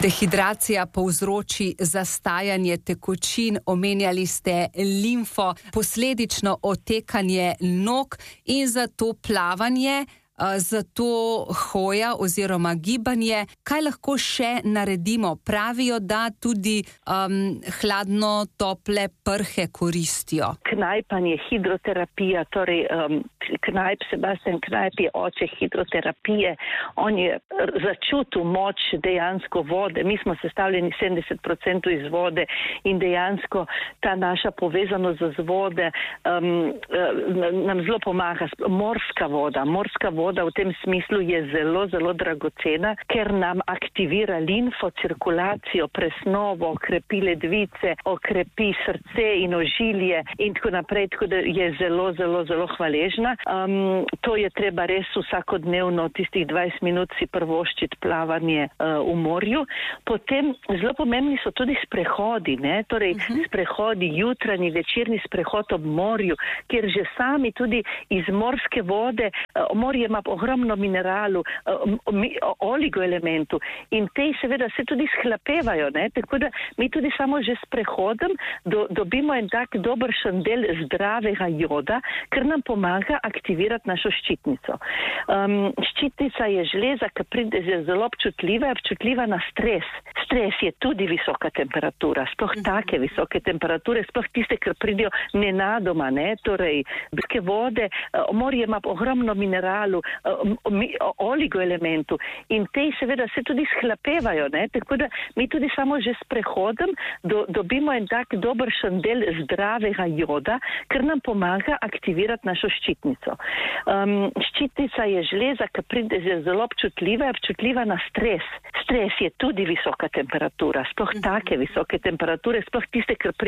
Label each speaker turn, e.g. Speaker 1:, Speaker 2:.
Speaker 1: Dehidracija povzroči zastajanje tekočin, omenjali ste limfo, posledično otekanje nog in zato plavanje, zato hoja oziroma gibanje. Kaj lahko še naredimo? Pravijo, da tudi hladno tople prhe koristijo.
Speaker 2: Knajpanje, hidroterapija, torej Sebastian Knajp je oče hidroterapije. On je začutil moč dejansko vode. Mi smo sestavljeni 70% iz vode in dejansko ta naša povezanost z vode nam zelo pomaga. Morska voda v tem smislu je zelo, zelo dragocena, ker nam aktivira limfo, cirkulacijo, presnovo, okrepi ledvice, okrepi srce in ožilje in tako naprej, tako da je zelo, zelo, zelo hvaležna. To je treba res vsakodnevno tistih 20 minut si prvoščiti plavanje v morju. Potem zelo pomembni so tudi sprehodi, ne? Torej sprehodi, jutranji, večerni sprehod ob morju, kjer že sami tudi iz morske vode, morje ima ogromno mineralu, oligoelementu in te seveda se tudi shlapevajo, ne? Tako da mi tudi samo že s prehodom dobimo en tak dobršen del zdravega joda, ker nam pomaga aktivirati našo ščitnico. Ščitnica je žleza, ki pride zelo občutljiva na stres. Stres je tudi visoka temperatura, sploh take visoke temperature, sploh tiste, ker pridejo nenadoma, ne? Torej, bitke vode, morje ima ogromno mineralu, oligoelementu in te seveda se tudi shlapevajo, ne? Tako da mi tudi samo že s prehodom dobimo en tak dobršen del zdravega joda, ker nam pomaga aktivirati našo ščitnico. Ščitnica je žleza, ki pride zelo občutljiva na stres. Stres je tudi visoka temperatura, sploh take visoke temperature, sploh tiste, ker